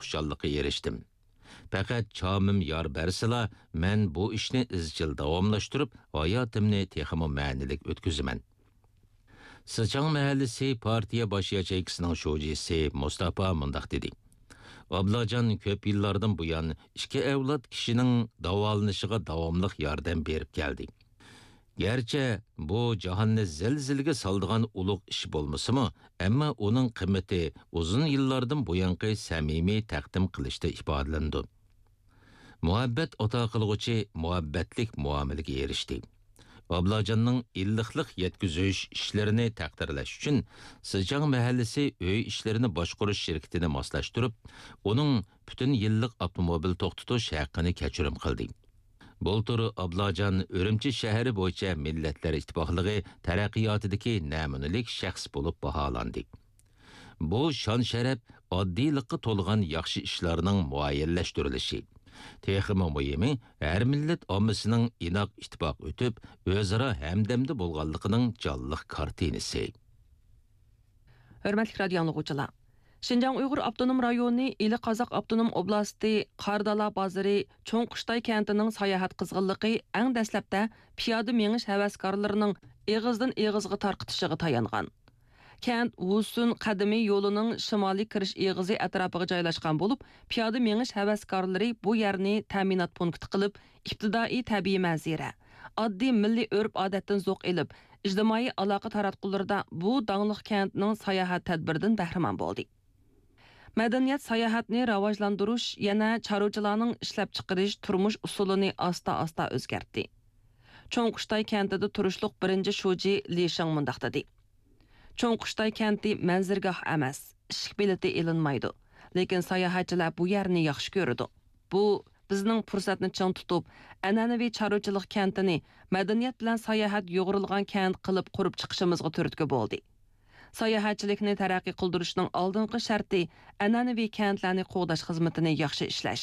xuşallıqqa erişdim. Faqat çamım yar bersila, men bu ishni izchil davomlashtirib, hayotimni texmo ma'nilik o'tkazaman. Sıçan mahallesi partiya baş yaçaykisining sho'jisi Mustafa mundaq dedi. Ablacan köp yıllardan bu yan iki evlat kişinin davolanışıga davomliq yordam berib keldi. Gerçi bu jahonni zilzilga soldigan ulug' ish bo'lmasimi, ammo uning qimmati uzun yillardan buyanqi samimiy taqdim qilishda ifodalandi. Muhabbat ota qilg'uchi muhabbatlik muomalaga erishdi. Ablacanның illiqliq yetkizish ishlarini taqdirlash uchun Sıçan mahallesi uy ishlarini boshqarish shirkatini moslashtirib, uning butun yillik avtomobil to'xtatish haqqini kechirim qildi. Bultur Ablacan Örümçi shahri bo'yicha Millatlar Ittifoqligi taraqqiyotidagi namunalik shaxs bo'lib baholandi. Bu shon sharaf oddiylikqa to'lgan yaxshi ishlarning muayyanlashtirilishi. Texmi muhimi, her millet ommasining inoq ittifoq o'tib, o'zaro hamdamda bo'lganligining jonliq kartinasi. Hörmətli radio dinləyicilər. Şinjan Uyghur Avtonom rayonu İli Qazaq Avtonom oblasti Qardala bazarı Çoңquştay kentinin sayahat qızğınlığı ən dəsləbdə piyoda meniş həvəskarlarının eğizdən eğizga tarqıtışıga tayanğan. Kent Wusun qadimiy yo'lining shimoliy kirish eg'izi atrofiga joylashgan bo'lib, piyoda menish havaskorlari bu yerni ta'minot punkti qilib, ibtidoiy tabiiy manzara, oddiy milliy urf-odatdan zo'q elib, ijtimoiy aloqa taratqularida bu danglik kentning sayohat tadbiridan bahramand bo'ldi. Madaniyat sayohatni rivojlantirish yana chorvachilarning ishlab chiqarish turmush usulini asta-asta o'zgartdi. Cho'ngqushtay kentida turishliq birinchi shoji Li Shang mundaq dedi. Çoңquştay kenti manzirgoh emas, ishq bileti ilinmaydi. Lekin sayohatchilar bu yerni yaxshi ko'radi. Bu bizning fursatni ching tutib, an'anaviy chorvachilik kentini madaniyat bilan sayohat yo'g'rilgan kent qilib qurib chiqishimizga turtki bo'ldi. Sayohatchilikni taraqqiy qildirishning oldingi sharti an'anaviy kentlarni qo'g'dash xizmatini yaxshi ishlash.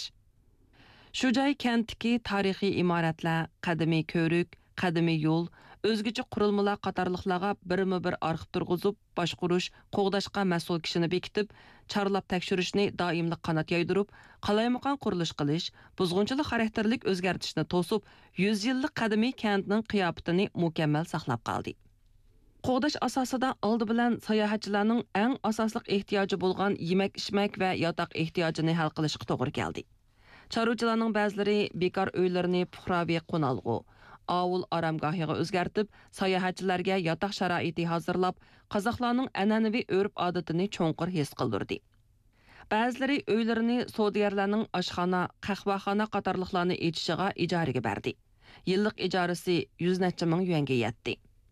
Shu joy kentdagi tarixiy imoratlar, qadimiy ko'rik, qadimiy yo'l, o'zgacha qurilmalar qatorliqlarga birma-bir arxiv turg'izib, boshqarish, qo'g'dashga mas'ul kishini bekitib, chorlab tekshirishni doimli qanot yaydirib, qalaymaqon qurilish qilish, buzg'unchilik xarakterlik o'zgartishni to'sib, 100 yillik qadimiy kentning qiyofatini mukammal saqlab qoldi. Qo'g'dash asosida oldi bilan sayohatchilarning eng asosli ehtiyoji bo'lgan yemak-ichmak va yotoq ehtiyojini hal qilishga to'g'ri keldi. Chorvachilarning ba'zilari bekor uylarini puhraviy qo'nalg'u Avul aramgohiga o'zgartib, sayohatchilarga yotoq sharoiti hozirlab, qozoqlarning an'anaviy urf-odatini cho'nqur his qildirdi. Ba'zilari uylarini savdogarlarning oshxona, qahvaxona qatorliqlarni echishiga ijaraga berdi. Yillik ijarasi 100 necha ming yuanga yetdi.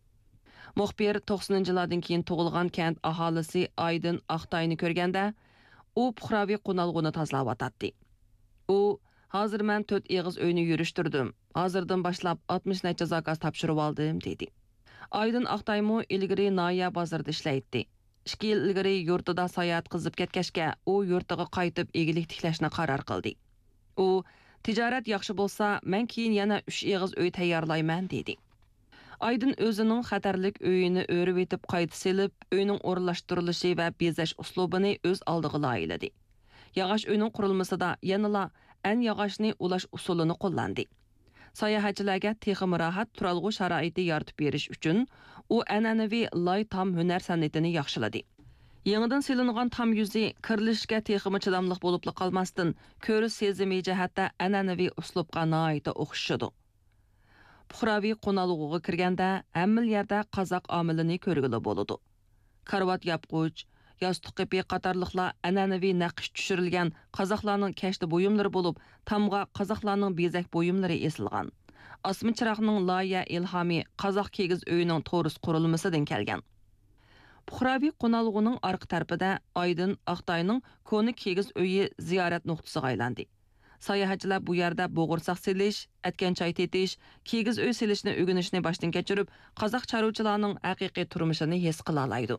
Muxbir 90-yillardan keyin tug'ilgan kent aholisi Aydın Aqtayni ko'rganda, u puhraviy qo'nalg'uni tozalab o'tadi. U Hazır mən 4 eğiz öyünü yürüştürdüm. Hazırdan başlap 60 neçə zakaz tapşırıb aldım, dedi. Aydın Aqtaymu ilgiri Naya bazarda işləydi. 2 yil ilgiri yurtida sayohat qizib ketkäşkə, u yurtiga qaytib egilik tiklashni qaror qildi. U tijorat yaxshi bo'lsa, men keyin yana 3 eğiz öy tayyorlayman, dedi. Aydın o'zining xatarlik öyünü o'rib etib qayta selib, öyning o'rinlashtirilishi va bezash uslubini o'z oldiga loyiladi. Yağaç öyünün qurulmasida yanıla en yağaçni ulash usulini qo'llandi. Sayohatchilarga texmi rahat turalg'u sharoiti yaratib berish uchun u an'anaviy loy tam hunar san'atini yaxshiladi. Yangidan silingan tam yuzi kirilishga texmi chidamliq bo'lib qolmasdan, ko'rish sezimi jihatda an'anaviy uslubga noita o'xshashadi. Puhraviy qo'nalg'uga kirganda hamma yerda qozoq omilini ko'rgili bo'ladi. Karvat yapquch, yostiq ipi qatorliqlar an'anaviy naqsh tushirilgan qozoqlarning kashta buyumlari bo'lib, tamga qozoqlarning bezak buyumlari esilgan. Osmi chiroqning loya ilhomi qozoq kegiz uyining to'g'ris qurilmasidan kelgan. Puhraviy qo'nalg'uning orqa tarafida Aydın Aqtayning koni kegiz uyi ziyorat nuqtasiga aylandi. Sayohatchilar bu yerda bo'g'irsoq selish, atkan choy tetish, kegiz uy selishni o'rganishni boshdan kechirib, qozoq chorvachilarning haqiqiy turmushini his qila oladi.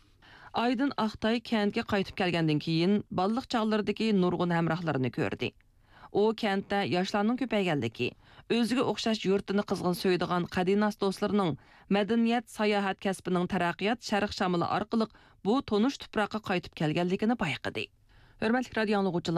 Aydın Aqtay kentga qaytib kelgandan keyin balliq chog'laridagi nurg'un hamrohlarini ko'rdi. U kentda yoshlarning ko'payganligi, o'ziga o'xshash yurtini qizg'in so'ydigan qadinas do'stlarining madaniyat sayohat kasbining taraqqiyot sharq shamili orqali bu tonish tuproqqa qaytib kelganligini bayqadi. Hurmatli radio dinləyicilər,